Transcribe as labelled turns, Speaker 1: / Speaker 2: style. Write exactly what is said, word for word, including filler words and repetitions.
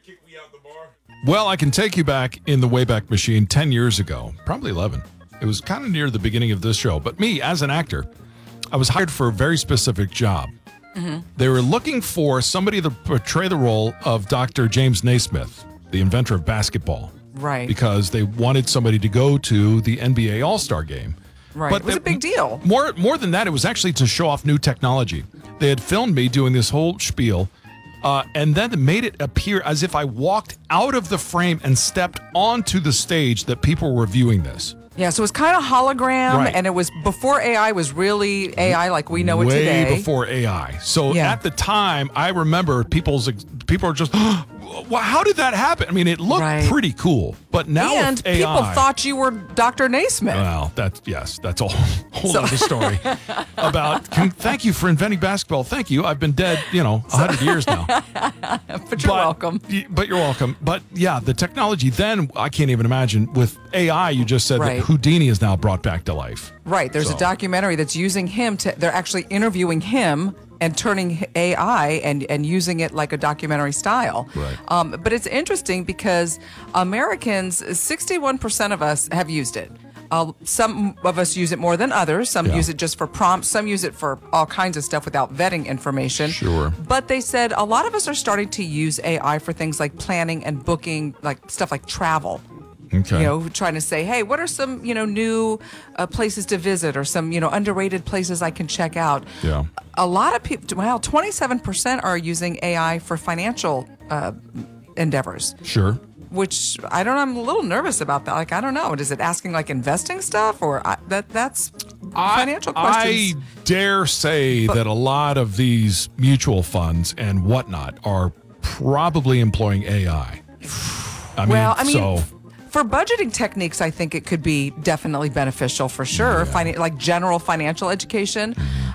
Speaker 1: Well, I can take you back in the Wayback Machine ten years ago, probably eleven. It was kind of near the beginning of this show. But me, as an actor, I was hired for a very specific job. Mm-hmm. They were looking for somebody to portray the role of Doctor James Naismith, the inventor of basketball.
Speaker 2: Right.
Speaker 1: Because they wanted somebody to go to the N B A All-Star game.
Speaker 2: Right.
Speaker 1: But
Speaker 2: it was
Speaker 1: they,
Speaker 2: a big deal.
Speaker 1: More, more than that, it was actually to show off new technology. They had filmed me doing this whole spiel, uh, and then made it appear as if I walked out of the frame and stepped onto the stage that people were viewing this.
Speaker 2: Yeah, so it was kind of hologram,
Speaker 1: Right.
Speaker 2: and it was before A I was really A I like we know it
Speaker 1: Way
Speaker 2: today.
Speaker 1: Way before A I. So
Speaker 2: Yeah.
Speaker 1: at the time, I remember people's people are just, well, how did that happen? I mean, it looked
Speaker 2: Right.
Speaker 1: pretty cool, but now
Speaker 2: and
Speaker 1: with A I,
Speaker 2: people thought you were Doctor Naismith.
Speaker 1: well, that's yes, that's a whole
Speaker 2: So-
Speaker 1: other story about. Can, thank you for inventing basketball. Thank you. I've been dead, you know, a hundred years now.
Speaker 2: but you're welcome.
Speaker 1: y- But you're welcome. But yeah, the technology then I can't even imagine with A I. You just said
Speaker 2: Right.
Speaker 1: that Houdini is now brought back to life.
Speaker 2: Right. There's
Speaker 1: So-
Speaker 2: a documentary that's using him to. They're actually interviewing him and turning A I and, and using it like a documentary style.
Speaker 1: Right.
Speaker 2: Um, but it's interesting because Americans, sixty-one percent of us have used it. Uh, some of us use it more than others. Some
Speaker 1: Yeah.
Speaker 2: use it just for prompts. Some use it for all kinds of stuff without vetting information.
Speaker 1: Sure.
Speaker 2: But they said a lot of us are starting to use A I for things like planning and booking, like stuff like travel.
Speaker 1: Okay.
Speaker 2: You know, trying to say, hey, what are some, you know, new uh, places to visit or some, you know, underrated places I can check out?
Speaker 1: Yeah.
Speaker 2: A lot of people, well, twenty-seven percent are using A I for financial uh, endeavors,
Speaker 1: Sure.
Speaker 2: which I don't know, I'm a little nervous about that. Like, I don't know. Is it asking like investing stuff or I, that that's financial
Speaker 1: I,
Speaker 2: questions?
Speaker 1: I dare say that a lot of these mutual funds and whatnot are probably employing A I. I mean,
Speaker 2: well, I mean,
Speaker 1: so
Speaker 2: f- for budgeting techniques, I think it could be definitely beneficial for sure.
Speaker 1: Yeah.
Speaker 2: Finan- like general financial education.